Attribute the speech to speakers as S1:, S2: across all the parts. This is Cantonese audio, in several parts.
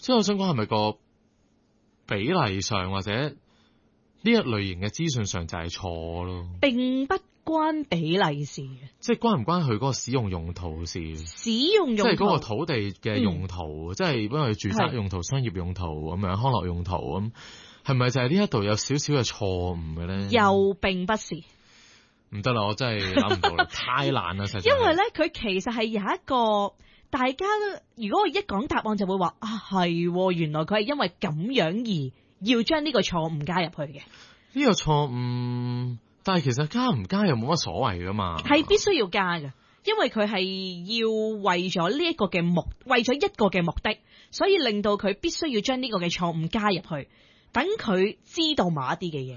S1: 即係我想講係咪個比例上或者呢一類型嘅資訊上就係錯咯？
S2: 並不關比例事嘅，
S1: 即係關唔關佢嗰個使用用途事？
S2: 使用用途
S1: 即係嗰個土地嘅用途，即係因為住宅用途、商業用途咁樣、康樂用途咁，係咪就係呢一度有少少嘅錯誤嘅咧？
S2: 又並不是。
S1: 唔得啦，我真係諗唔到啦，太難啦，實在。
S2: 因為咧，佢其實係有一個大家，如果我一講答案就會話啊，係，原來佢係因為咁樣而要將呢個錯誤加入去嘅。
S1: 呢個錯誤，但係其實加唔加又冇乜所謂噶嘛。
S2: 係必須要加嘅，因為佢係要為咗呢一個嘅為咗一個嘅目的，所以令到佢必須要將呢個嘅錯誤加入去，等佢知道某一啲嘅嘢。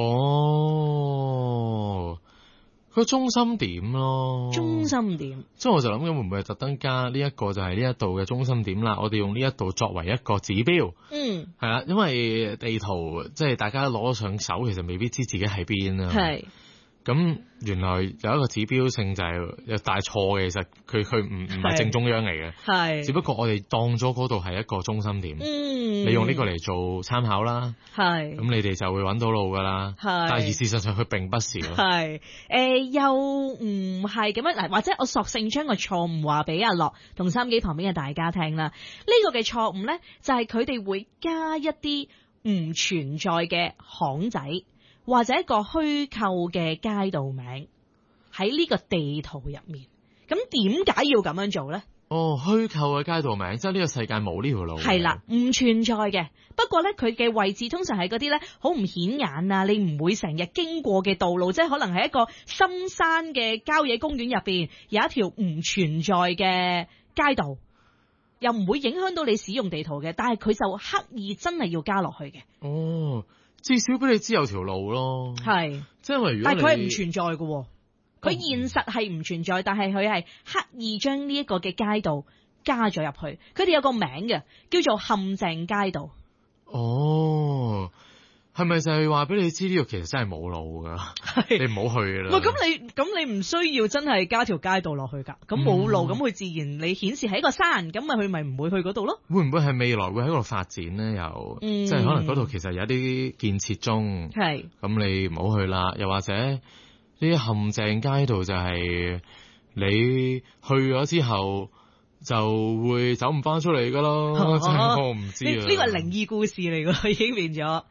S1: 哦。個中心點咯，
S2: 中心點，
S1: 即係我就諗緊會唔會係特登加呢一個就係呢一度嘅中心點啦？我哋用呢一度作為一個指標，係啦，因為地圖即係大家攞上手，其實未必知自己喺邊啊。係。咁原來有一個指標性就係有大錯嘅，其實佢唔係正中央嚟嘅，係只不過我哋當咗嗰度係一個中心點，你用呢個嚟做參考啦，係咁你哋就會揾到路噶啦，係，但係而事實上佢並不是咯，係
S2: 又唔係咁樣嗱，或者我索性將個錯誤話俾阿樂同收音機旁邊嘅大家聽啦，呢個嘅錯誤咧就係佢哋會加一啲唔存在嘅巷仔。或者一個虛構嘅街道名喺呢個地圖入面，咁點解要咁樣做咧？
S1: 哦，虛構嘅街道名，即係呢個世界冇呢條路。
S2: 係啦，唔存在嘅。不過咧，佢嘅位置通常係嗰啲咧好唔顯眼啊，你唔會成日經過嘅道路，即係可能係一個深山嘅郊野公園入邊有一條唔存在嘅街道，又唔會影響到你使用地圖嘅，但係佢就刻意真係要加落去嘅。
S1: 哦。至少俾你知有條路咯，係，即係因為如果
S2: 但係佢係唔存在嘅，佢現實係唔存在，但係佢係刻意將呢一個嘅街道加咗入去，佢哋有個名嘅，叫做陷阱街道。
S1: 哦，係咪就係話俾你知呢個其實真係冇路噶，你唔好去啦。
S2: 咁你唔需要真係加條街道落去噶，咁冇路，咁佢自然你顯示係一個山，咁咪佢咪唔會去嗰度咯。
S1: 會唔會係未來會喺嗰度發展咧？又，即係可能嗰度其實有啲建設中，係，咁你唔好去啦。又或者呢啲陷阱街道就係你去咗之後就會走唔翻出嚟噶咯。我唔知啊，呢
S2: 個係靈異故事嚟噶，已經變咗。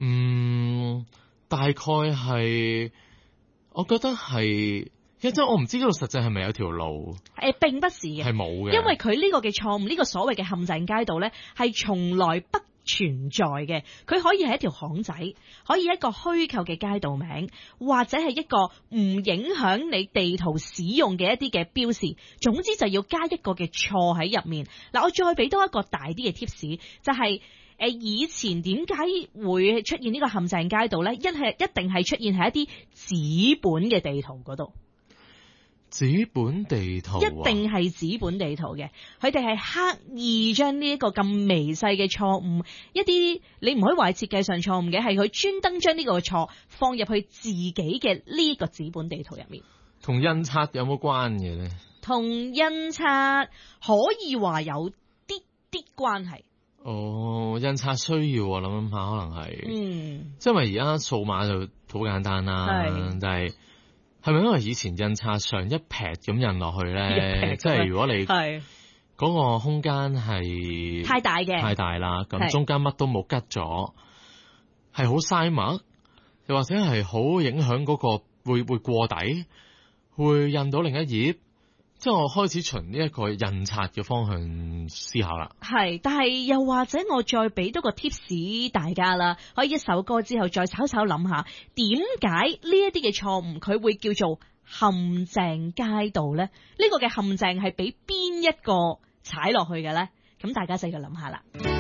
S1: 大概係，我覺得係，即係我唔知嗰度實際係咪有條路？
S2: 並不是嘅，
S1: 係冇嘅。
S2: 因為佢呢個嘅錯誤，呢個所謂嘅陷阱街道咧，係從來不存在嘅。佢可以係一條巷仔，可以一個虛構嘅街道名，或者係一個唔影響你地圖使用嘅一啲嘅標示。總之就要加一個嘅錯喺入面。嗱，我再俾多一個大啲嘅 tips，就係。以前點解會出現呢個陷阱街道咧？一定係出現喺一啲紙本嘅地圖嗰度。
S1: 紙本地圖
S2: 一定係紙本地圖嘅，佢哋係刻意將呢一個咁微細嘅錯誤，一啲你唔可以話係設計上錯誤嘅，係佢專登將呢個錯放入去自己嘅呢個紙本地圖入面。
S1: 同印刷有冇關嘅咧？
S2: 同印刷可以話有啲關係。
S1: 哦，印刷需要我諗下，可能係，因為而家數碼就好簡單啦，但係咪因為以前印刷上一撇咁印落去咧，即係如果你嗰個空間係
S2: 太大嘅，
S1: 太大啦，咁中間乜都冇吉咗，係好嘥墨，又或者係好影響嗰個會過底，會印到另一頁。即係我開始循呢一個印刷嘅方向思考啦。係，
S2: 但係又或者我再俾多個 tips 大家啦，可以一首歌之後再稍稍諗下，點解呢一啲嘅錯誤佢會叫做陷阱街道咧？呢個嘅陷阱係俾邊一個踩落去嘅咧？咁大家就要諗下啦。